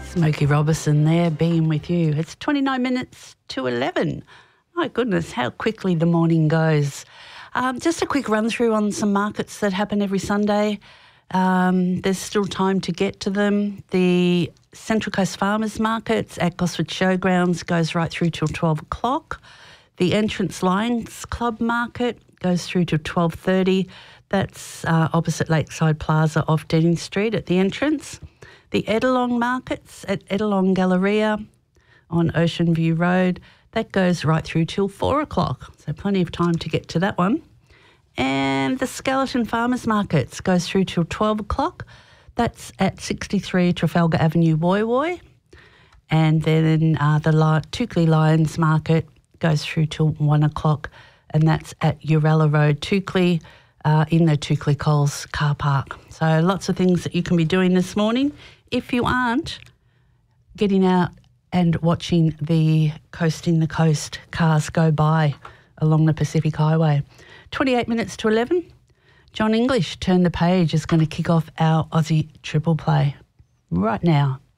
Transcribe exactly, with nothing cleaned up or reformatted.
Smokey Robertson there, being with you. It's twenty-nine minutes to eleven. My goodness, how quickly the morning goes. Um, just a quick run through on some markets that happen every Sunday. Um, there's still time to get to them. The Central Coast Farmers Markets at Gosford Showgrounds goes right through till twelve o'clock. The Entrance Lions Club Market goes through to twelve thirty. That's uh, opposite Lakeside Plaza off Denning Street at the entrance. The Edelong Markets at Edelong Galleria on Ocean View Road, that goes right through till four o'clock, so plenty of time to get to that one. And the Skeleton Farmers Markets goes through till twelve o'clock. That's at sixty-three Trafalgar Avenue, Woy Woy. And then uh, the Li- Toukley Lions Market goes through till one o'clock, and that's at Urella Road, Toukley, uh, in the Toukley Coles car park. So lots of things that you can be doing this morning if you aren't getting out and watching the Coasting the Coast cars go by along the Pacific Highway. twenty-eight minutes to eleven. John English, Turn the Page, is going to kick off our Aussie triple play right now.